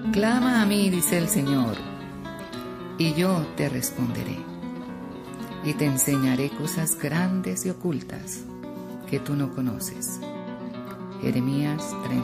Clama a mí, dice el Señor, y yo te responderé, y te enseñaré cosas grandes y ocultas que tú no conoces. Jeremías 30.